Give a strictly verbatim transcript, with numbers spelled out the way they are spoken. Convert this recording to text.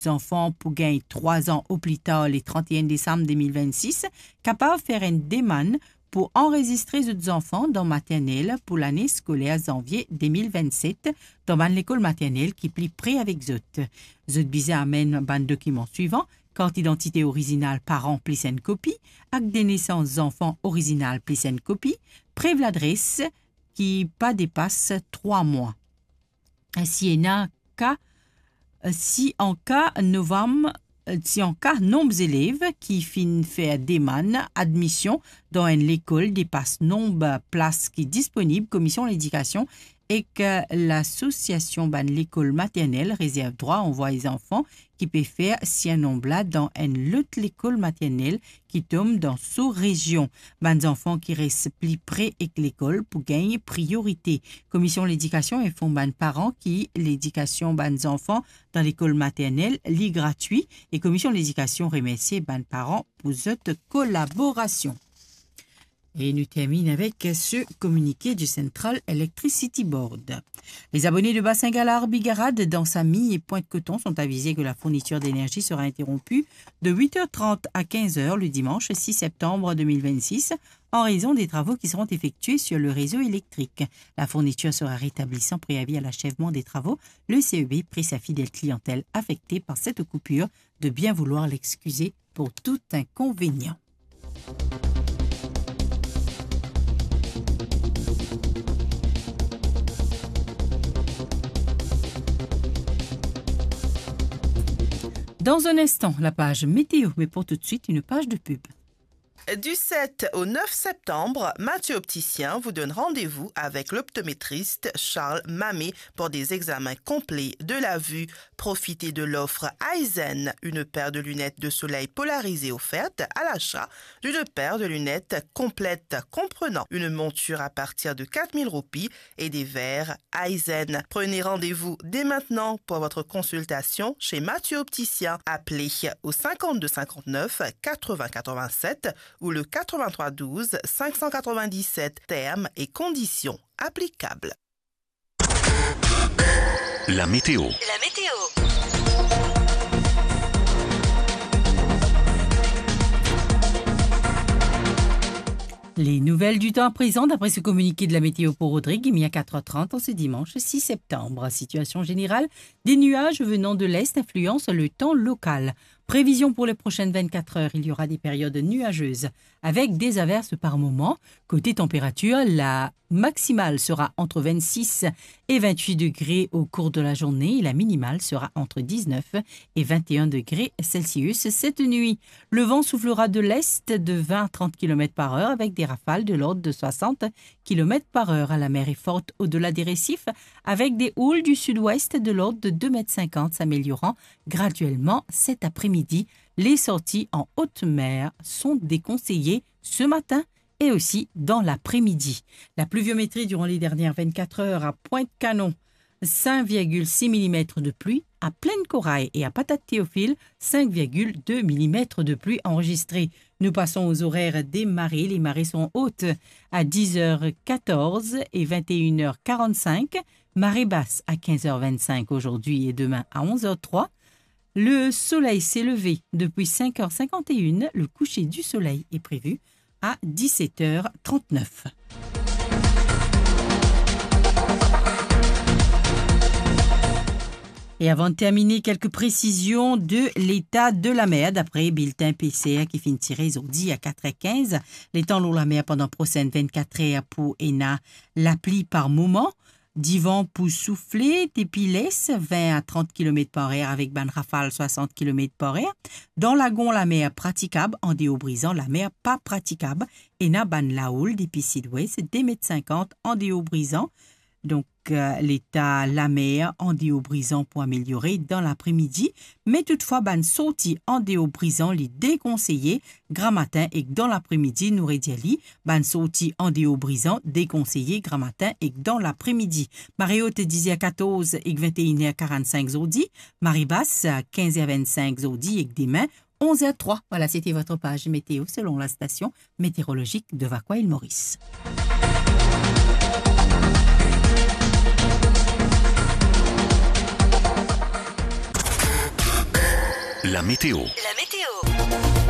enfants pour gagner trois ans au plus tard le trente et un décembre deux mille vingt-six, capables de faire une demande pour enregistrer les enfants dans maternelle pour l'année scolaire janvier deux mille vingt-sept dans l'école maternelle qui plie près avec eux. Zot bizarre amène un document suivant, carte d'identité originale parents plus une copie, acte de naissance enfants original plus une copie, préve l'adresse qui pas dépasse trois mois. Si en cas, si en cas novembre Si en cas nombre d'élèves qui fin faire demande admission dans une école dépasse nombre de places qui disponibles, commission de l'éducation et que l'association ban l'école maternelle réserve droit à envoyer les enfants qui peut faire si un nombre là dans une autre l'école maternelle qui tombe dans sous région. Ban enfants qui restent plus près et que l'école pour gagner priorité. Commission de l'éducation et font ban parents qui l'éducation ban enfants dans l'école maternelle lit gratuit et commission de l'éducation remercie ban parents pour cette collaboration. Et nous terminons avec ce communiqué du Central Electricity Board. Les abonnés de Bassin-Galard, Bigarade, Dansamy et Pointe-Coton sont avisés que la fourniture d'énergie sera interrompue de huit heures trente à quinze heures le dimanche six septembre deux mille vingt-six en raison des travaux qui seront effectués sur le réseau électrique. La fourniture sera rétablie sans préavis à l'achèvement des travaux. Le C E B prie sa fidèle clientèle affectée par cette coupure de bien vouloir l'excuser pour tout inconvénient. Dans un instant, la page météo, mais pour tout de suite, une page de pub. Du sept au neuf septembre, Mathieu Opticien vous donne rendez-vous avec l'optométriste Charles Mamé pour des examens complets de la vue. Profitez de l'offre Aizen, une paire de lunettes de soleil polarisées offerte à l'achat d'une paire de lunettes complètes comprenant une monture à partir de quatre mille roupies et des verres Aizen. Prenez rendez-vous dès maintenant pour votre consultation chez Mathieu Opticien. Appelez au cinquante-deux cinquante-neuf quatre-vingts quatre-vingt-sept ou le quatre-vingt-trois douze cinq cent quatre-vingt-dix-sept. Termes et conditions applicables. La météo. La météo. Les nouvelles du temps présent d'après ce communiqué de la météo pour Rodrigue émis à quatre heures trente en ce dimanche six septembre. Situation générale, des nuages venant de l'est influencent le temps local. Prévision pour les prochaines vingt-quatre heures, il y aura des périodes nuageuses avec des averses par moment. Côté température, la maximale sera entre vingt-six et vingt-huit degrés au cours de la journée et la minimale sera entre dix-neuf et vingt et un degrés Celsius cette nuit. Le vent soufflera de l'est de vingt à trente kilomètres par heure avec des rafales de l'ordre de soixante kilomètres par heure. La mer est forte au-delà des récifs avec des houles du sud-ouest de l'ordre de deux mètres cinquante s'améliorant graduellement cet après-midi. Les sorties en haute mer sont déconseillées ce matin et aussi dans l'après-midi. La pluviométrie durant les dernières vingt-quatre heures à Pointe-Canon, cinq virgule six millimètres de pluie, à Plaine-Corail et à Patate-Théophile, cinq virgule deux millimètres de pluie enregistrés. Nous passons aux horaires des marées. Les marées sont hautes à dix heures quatorze et vingt et une heures quarante-cinq. Marée basse à quinze heures vingt-cinq aujourd'hui et demain à onze heures trois. Le soleil s'est levé depuis cinq heures cinquante et une. Le coucher du soleil est prévu à dix-sept heures trente-neuf. Et avant de terminer, quelques précisions de l'état de la mer d'après bulletin P C A qui finit tiré aujourd'hui à quatre heures quinze. Les temps l'eau la mer pendant prochaine vingt-quatre heures pour Ena, la pluie par moment. Divan pour souffler, Tépiles, vingt à trente kilomètres par heure avec ban rafale soixante kilomètres par heure. Dans Lagon, la mer praticable, en déaubrisant, la mer pas praticable. Et na ban laoul, depuis sud-ouest, deux mètres cinquante en déaubrisant. Donc, euh, l'état la mer en déaubrisant pour améliorer dans l'après-midi. Mais toutefois, ban sorti en déaubrisant les déconseillés grand matin et dans l'après-midi, nous rédiali, ban sorti en déaubrisant déconseillé grand matin et dans l'après-midi. Marée haute dix heures quatorze et vingt et une heures quarante-cinq zodi. Marée basse quinze heures vingt-cinq zodi et demain onze heures trois. Voilà, c'était votre page météo selon la station météorologique de Vacois-Île-Maurice. La météo. La météo.